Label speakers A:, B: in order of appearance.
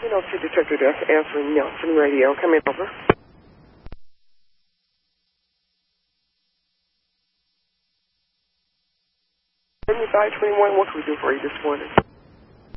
A: You know, to Detective Death answering Nelson Radio. Come in over. 7521, what can we do for you this morning?